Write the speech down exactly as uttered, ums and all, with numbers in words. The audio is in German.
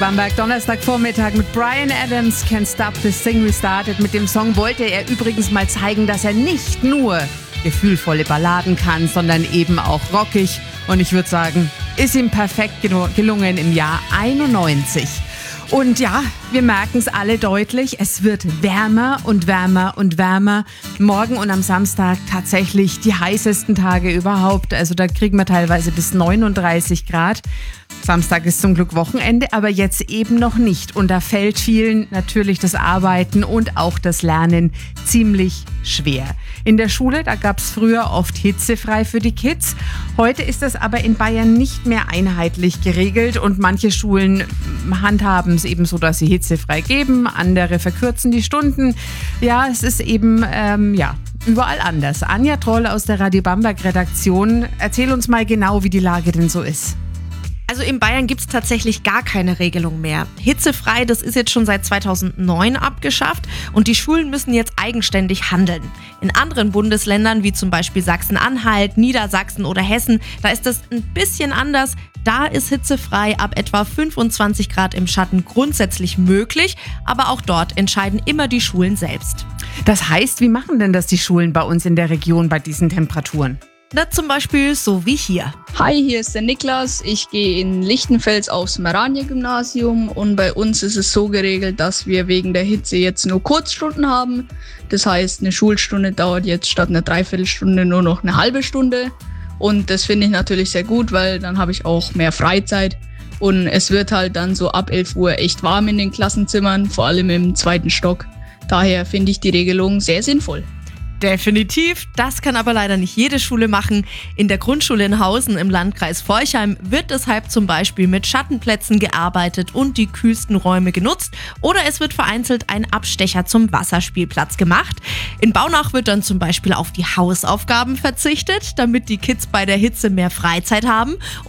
Bamberg, Donnerstagvormittag mit Bryan Adams, Can't Stop This Thing We Started. Mit dem Song wollte er übrigens mal zeigen, dass er nicht nur gefühlvolle Balladen kann, sondern eben auch rockig. Und ich würde sagen, ist ihm perfekt gelungen im Jahr einundneunzig. Und ja, wir merken es alle deutlich, es wird wärmer und wärmer und wärmer. Morgen und am Samstag tatsächlich die heißesten Tage überhaupt. Also da kriegen wir teilweise bis neununddreißig Grad. Samstag ist zum Glück Wochenende, aber jetzt eben noch nicht. Und da fällt vielen natürlich das Arbeiten und auch das Lernen ziemlich schwer. In der Schule, da gab es früher oft hitzefrei für die Kids. Heute ist das aber in Bayern nicht mehr einheitlich geregelt und manche Schulen handhaben es eben so, dass sie hitzefrei geben, andere verkürzen die Stunden. Ja, es ist eben, ähm, ja, überall anders. Anja Troll aus der Radio Bamberg Redaktion, erzähl uns mal genau, wie die Lage denn so ist. Also in Bayern gibt es tatsächlich gar keine Regelung mehr. Hitzefrei, das ist jetzt schon seit zweitausendneun abgeschafft und die Schulen müssen jetzt eigenständig handeln. In anderen Bundesländern, wie zum Beispiel Sachsen-Anhalt, Niedersachsen oder Hessen, da ist das ein bisschen anders. Da ist hitzefrei ab etwa fünfundzwanzig Grad im Schatten grundsätzlich möglich, aber auch dort entscheiden immer die Schulen selbst. Das heißt, wie machen denn das die Schulen bei uns in der Region bei diesen Temperaturen? Na, zum Beispiel so wie hier. Hi, hier ist der Niklas. Ich gehe in Lichtenfels aufs Maranja-Gymnasium und bei uns ist es so geregelt, dass wir wegen der Hitze jetzt nur Kurzstunden haben. Das heißt, eine Schulstunde dauert jetzt statt einer Dreiviertelstunde nur noch eine halbe Stunde. Und das finde ich natürlich sehr gut, weil dann habe ich auch mehr Freizeit. Und es wird halt dann so ab elf Uhr echt warm in den Klassenzimmern, vor allem im zweiten Stock. Daher finde ich die Regelung sehr sinnvoll. Definitiv, das kann aber leider nicht jede Schule machen. In der Grundschule in Hausen im Landkreis Forchheim wird deshalb zum Beispiel mit Schattenplätzen gearbeitet und die kühlsten Räume genutzt oder es wird vereinzelt ein Abstecher zum Wasserspielplatz gemacht. In Baunach wird dann zum Beispiel auf die Hausaufgaben verzichtet, damit die Kids bei der Hitze mehr Freizeit haben.